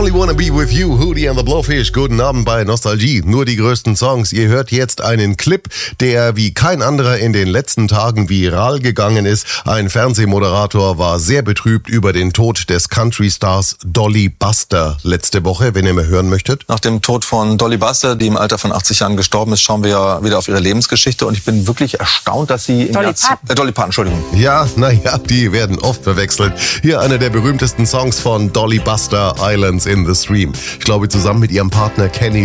Only Wanna Be With You, Hootie and the Blowfish. Guten Abend bei Nostalgie. Nur die größten Songs. Ihr hört jetzt einen Clip, der wie kein anderer in den letzten Tagen viral gegangen ist. Ein Fernsehmoderator war sehr betrübt über den Tod des Country-Stars Dolly Buster letzte Woche, wenn ihr mal hören möchtet. Nach dem Tod von Dolly Buster, die im Alter von 80 Jahren gestorben ist, schauen wir ja wieder auf ihre Lebensgeschichte. Und ich bin wirklich erstaunt, dass sie... Dolly Parton, Entschuldigung. Ja, naja, die werden oft verwechselt. Hier einer der berühmtesten Songs von Dolly Buster, Islands in the Stream. Ich glaube, zusammen mit ihrem Partner Kenny